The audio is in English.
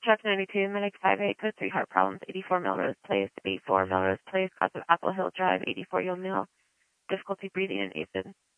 Truck 92, Medic 58, code 3, heart problems, 84 Melrose Place, 84 Melrose Place, cause of Apple Hill Drive, 84 Yale Mill, difficulty breathing and AFib.